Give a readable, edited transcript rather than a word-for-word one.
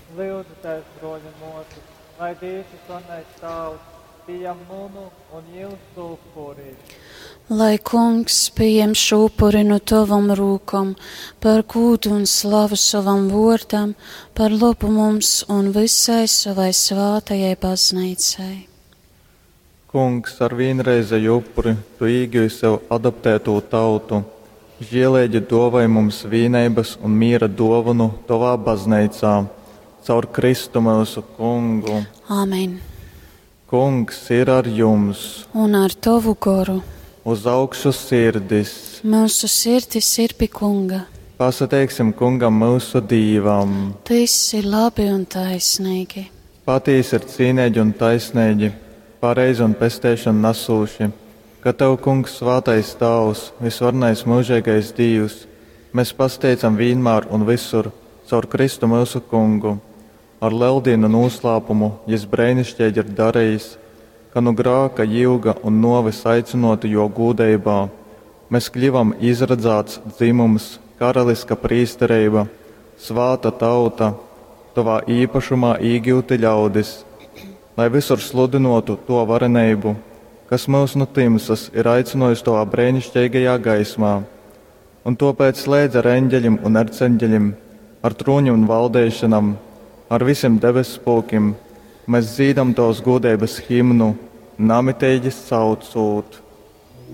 Lūdzu, tēvs, broļi mūsu, lai Dievs slavens tavs, pieņem munu un jūsu upuri. Lai Kungs pieņem šūpuri no tavam rūkam, par kūdu un slavu savam vārdam, par labu mums un visai savai svātajai baznīcai. Kungs, ar vienreizēju upuri tu īgīji sev adaptēto tautu, žēlēģi dāvāj mums vienības un miera dāvanu tavā baznīcā, caur Kristu mūsu Kungu. Āmen. Kungs ir ar jums. Un ar tavu garu. Uz augšu sirdis. Mūsu sirdis ir pie Kunga. Pasateiksim Kungam mūsu dīvam. Tas ir labi un taisnīgi. Patīs ir cīnēģi un taisnēģi, pareizi un pestēšana nasūši, ka Tev, Kungs, svātais Tavs, visvarnais mūžīgais Dievs, mēs pasteicam vienmēr un visur caur Kristu mūsu Kungu. Ar leldīnu un uzslāpumu Jis brēnišķīgi ir darījis, ka nu grāka, ilga un novis aicinotu jo gūdībā. Mēs kļuvam izradzāts dzimums, karaliska prīsterība, svāta tauta, Tavā īpašumā īgūti ļaudis, lai visur sludinotu to varenību, kas mūs no timsas ir aicinājis Tavā brēnišķīgajā gaismā. Un tāpēc slēdz ar eņģeļiem un arceņģeļiem, ar trūņu un valdēšanam, ar visiem debesu spūkiem, mēs dzīdam Tavas godības himnu, namitēģis saucot.